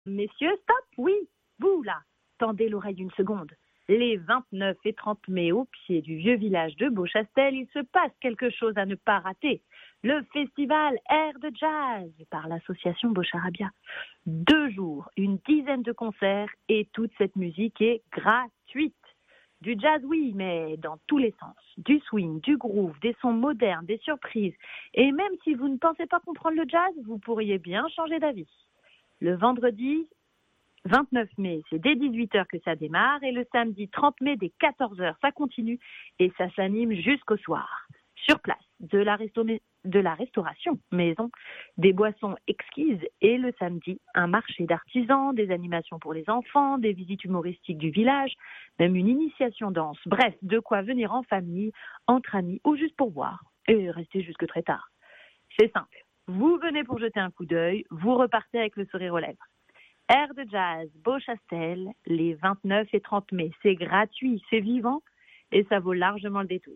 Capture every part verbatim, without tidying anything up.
Messieurs, stop, oui, vous là, tendez l'oreille une seconde. Les vingt-neuf et trente mai, au pied du vieux village de Beauchastel, il se passe quelque chose à ne pas rater. Le festival Air de Jazz par l'association Beaucharabia. Deux jours, une dizaine de concerts et toute cette musique est gratuite. Du jazz, oui, mais dans tous les sens. Du swing, du groove, des sons modernes, des surprises. Et même si vous ne pensez pas comprendre le jazz, vous pourriez bien changer d'avis. Le vendredi vingt-neuf mai, c'est dès dix-huit heures que ça démarre, et le samedi trente mai, dès quatorze heures, ça continue, et ça s'anime jusqu'au soir. Sur place, de la, resto- de la restauration maison, des boissons exquises, et le samedi, un marché d'artisans, des animations pour les enfants, des visites humoristiques du village, même une initiation danse. Bref, de quoi venir en famille, entre amis, ou juste pour voir, et rester jusque très tard. C'est simple. Vous venez pour jeter un coup d'œil, vous repartez avec le sourire aux lèvres. Air de Jazz, Beauchastel, les vingt-neuf et trente mai. C'est gratuit, c'est vivant et ça vaut largement le détour.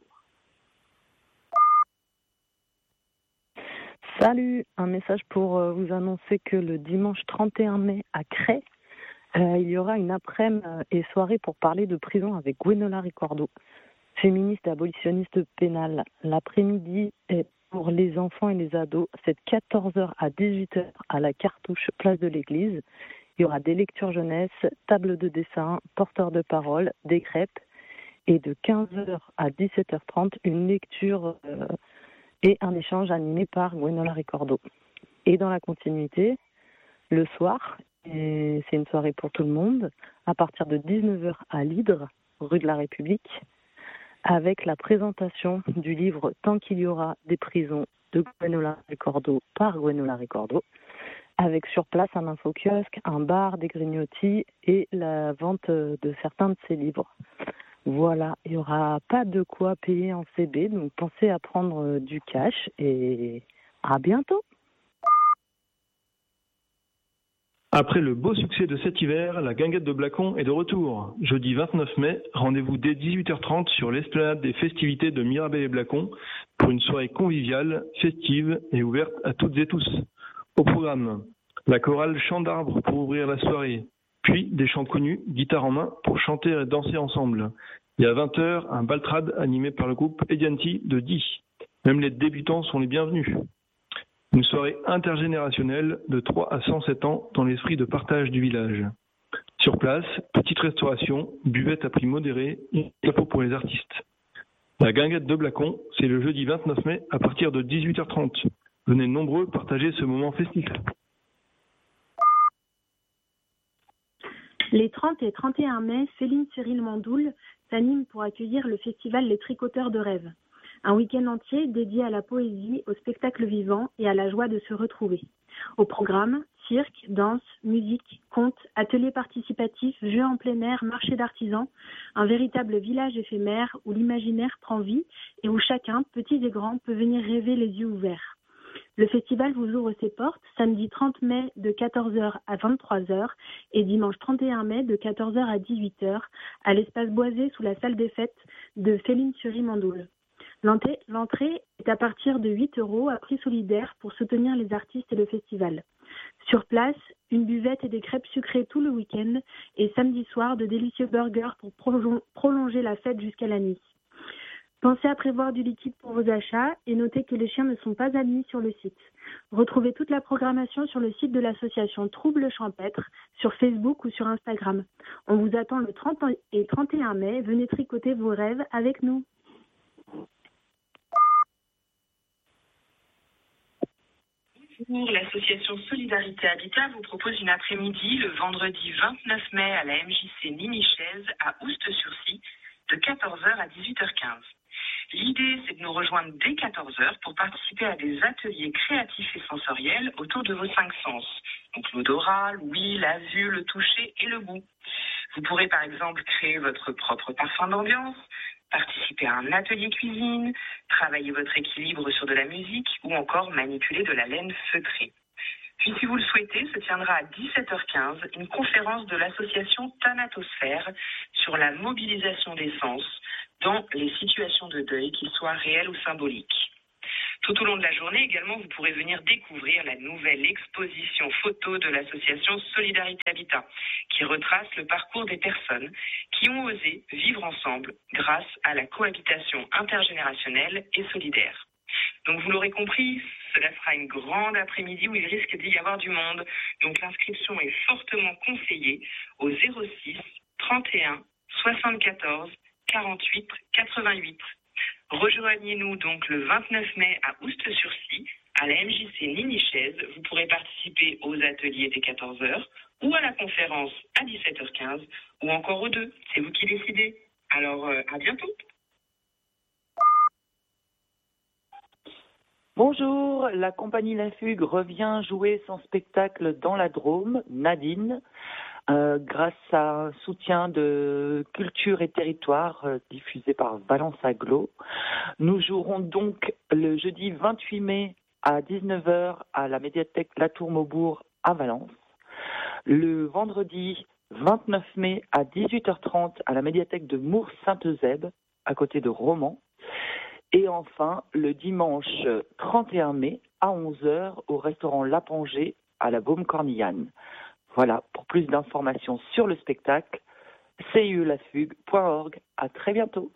Salut, un message pour euh, vous annoncer que le dimanche trente et un mai à Cray, euh, il y aura une après-midi et soirée pour parler de prison avec Gwenola Ricordo, féministe et abolitionniste pénale. L'après-midi est pour les enfants et les ados, c'est de quatorze heures à dix-huit heures à la Cartouche, place de l'église. Il y aura des lectures jeunesse, table de dessin, porteurs de parole, des crêpes. Et de quinze heures à dix-sept heures trente, une lecture euh, et un échange animé par Gwenola Ricordo. Et dans la continuité, le soir, et c'est une soirée pour tout le monde, à partir de dix-neuf heures à l'Hydre, rue de la République, avec la présentation du livre « Tant qu'il y aura des prisons » de Gwenola Ricordo par Gwenola Ricordo, avec sur place un infokiosque, un bar, des grignotis et la vente de certains de ses livres. Voilà, il n'y aura pas de quoi payer en C B, donc pensez à prendre du cash et à bientôt. Après le beau succès de cet hiver, la guinguette de Blacon est de retour. Jeudi vingt-neuf mai, rendez-vous dès dix-huit heures trente sur l'esplanade des festivités de Mirabel et Blacon pour une soirée conviviale, festive et ouverte à toutes et tous. Au programme, la chorale Chant d'Arbre pour ouvrir la soirée, puis des chants connus, guitare en main, pour chanter et danser ensemble. Et à vingt heures, un baltrade animé par le groupe Edianti de Die. Même les débutants sont les bienvenus. Une soirée intergénérationnelle de trois à cent sept ans dans l'esprit de partage du village. Sur place, petite restauration, buvette à prix modéré et chapeau pour les artistes. La guinguette de Blacon, c'est le jeudi vingt-neuf mai à partir de dix-huit heures trente. Venez nombreux partager ce moment festif. Les trente et trente et un mai, Céline Cyril Mandoul s'anime pour accueillir le festival Les Tricoteurs de Rêve. Un week-end entier dédié à la poésie, au spectacle vivant et à la joie de se retrouver. Au programme, cirque, danse, musique, contes, ateliers participatifs, jeux en plein air, marché d'artisans, un véritable village éphémère où l'imaginaire prend vie et où chacun, petits et grands, peut venir rêver les yeux ouverts. Le festival vous ouvre ses portes samedi trente mai de quatorze heures à vingt-trois heures et dimanche trente et un mai de quatorze heures à dix-huit heures à l'espace boisé sous la salle des fêtes de Céline Cyril Mandoul. L'entrée, l'entrée est à partir de huit euros à prix solidaire pour soutenir les artistes et le festival. Sur place, une buvette et des crêpes sucrées tout le week-end et samedi soir, de délicieux burgers pour prolonger la fête jusqu'à la nuit. Pensez à prévoir du liquide pour vos achats et notez que les chiens ne sont pas admis sur le site. Retrouvez toute la programmation sur le site de l'association Trouble Champêtre, sur Facebook ou sur Instagram. On vous attend le trente et trente et un mai. Venez tricoter vos rêves avec nous. Bonjour, l'association Solidarité Habitat vous propose une après-midi le vendredi vingt-neuf mai à la M J C Nimichaise à Oust-sur-Scie de quatorze heures à dix-huit heures quinze. L'idée, c'est de nous rejoindre dès quatorze heures pour participer à des ateliers créatifs et sensoriels autour de vos cinq sens. Donc l'odorat, l'ouïe, la vue, le toucher et le goût. Vous pourrez par exemple créer votre propre parfum d'ambiance, participer à un atelier cuisine, travailler votre équilibre sur de la musique ou encore manipuler de la laine feutrée. Puis si vous le souhaitez, se tiendra à dix-sept heures quinze une conférence de l'association Thanatosphère sur la mobilisation des sens dans les situations de deuil, qu'ils soient réels ou symboliques. Tout au long de la journée également, vous pourrez venir découvrir la nouvelle exposition photo de l'association Solidarité Habitat, qui retrace le parcours des personnes qui ont osé vivre ensemble grâce à la cohabitation intergénérationnelle et solidaire. Donc vous l'aurez compris, cela sera une grande après-midi où il risque d'y avoir du monde. Donc l'inscription est fortement conseillée au zéro six trente et un soixante-quatorze quarante-huit quatre-vingt-huit. Rejoignez-nous donc le vingt-neuf mai à Oust-sur-Scie, à la M J C Ninichaise. Vous pourrez participer aux ateliers dès quatorze heures ou à la conférence à dix-sept heures quinze ou encore aux deux. C'est vous qui décidez. Alors euh, à bientôt. Bonjour, la compagnie La Fugue revient jouer son spectacle dans la Drôme, Nadine, euh, grâce à un soutien de Culture et Territoire euh, diffusé par Valence Aglo. Nous jouerons donc le jeudi vingt-huit mai à dix-neuf heures à la médiathèque Latour-Maubourg à Valence. Le vendredi vingt-neuf mai à dix-huit heures trente à la médiathèque de Mours-Saint-Eusèbe, à côté de Romans. Et enfin, le dimanche trente et un mai à onze heures au restaurant L'Apongée à la Baume-Cornillane. Voilà, pour plus d'informations sur le spectacle, c u la fugue point org. À très bientôt.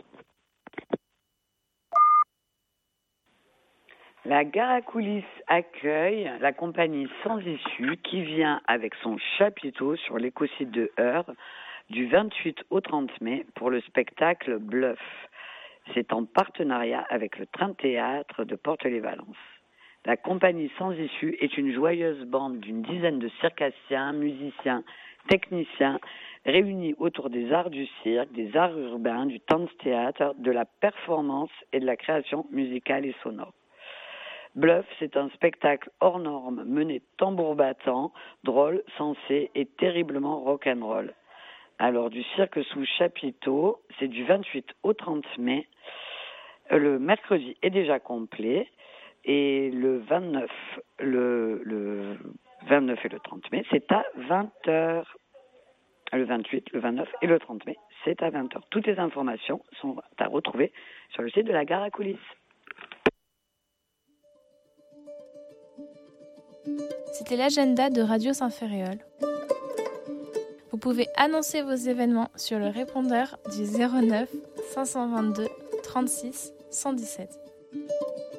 La Gare à Coulisses accueille la compagnie Sans Issue qui vient avec son chapiteau sur l'écosite de Heure du vingt-huit au trente mai pour le spectacle Bluff. C'est en partenariat avec le Train de Théâtre de Porte-les-Valences. La compagnie Sans Issue est une joyeuse bande d'une dizaine de circassiens, musiciens, techniciens, réunis autour des arts du cirque, des arts urbains, du dance-théâtre, de la performance et de la création musicale et sonore. Bluff, c'est un spectacle hors norme, mené tambour battant, drôle, sensé et terriblement rock'n'roll. Alors, du cirque sous chapiteau, c'est du vingt-huit au trente mai. Le mercredi est déjà complet. Et le vingt-neuf, le, le vingt-neuf et le trente mai, c'est à vingt heures. Le vingt-huit, le vingt-neuf et le trente mai, c'est à vingt heures. Toutes les informations sont à retrouver sur le site de la Gare à Coulisses. C'était l'agenda de Radio Saint-Ferréol. Vous pouvez annoncer vos événements sur le répondeur du zéro neuf cinq cent vingt-deux trente-six cent dix-sept.